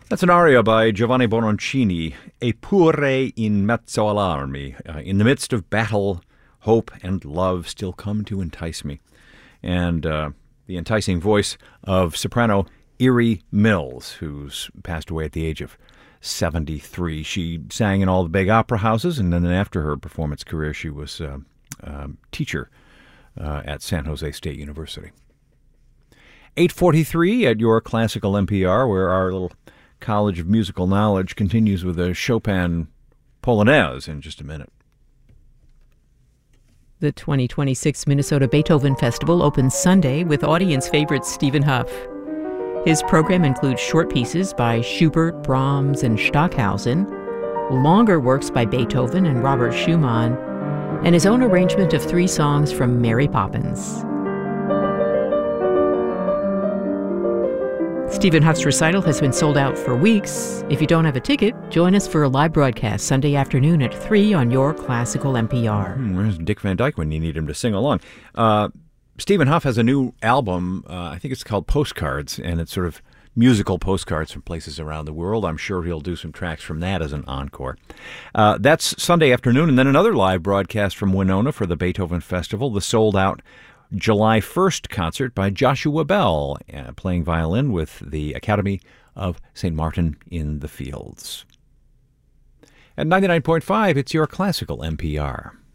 That's an aria by Giovanni Bononcini, Eppure in mezzo all'armi. In the midst of battle, hope and love still come to entice me. And the enticing voice of soprano Erie Mills, who's passed away at the age of 73. She sang in all the big opera houses, and then after her performance career, she was a teacher at San Jose State University. 8:43 at your classical NPR, where our little College of Musical Knowledge continues with a Chopin Polonaise in just a minute. The 2026 Minnesota Beethoven Festival opens Sunday with audience favorite Stephen Hough. His program includes short pieces by Schubert, Brahms, and Stockhausen, longer works by Beethoven and Robert Schumann, and his own arrangement of 3 songs from Mary Poppins. Stephen Hough's recital has been sold out for weeks. If you don't have a ticket, join us for a live broadcast Sunday afternoon at 3 on your classical NPR. Where's Dick Van Dyke when you need him to sing along? Stephen Hough has a new album. I think it's called Postcards, and it's sort of musical postcards from places around the world. I'm sure he'll do some tracks from that as an encore. That's Sunday afternoon, and then another live broadcast from Winona for the Beethoven Festival, the sold-out July 1st concert by Joshua Bell, playing violin with the Academy of St. Martin in the Fields. At 99.5, it's your classical NPR.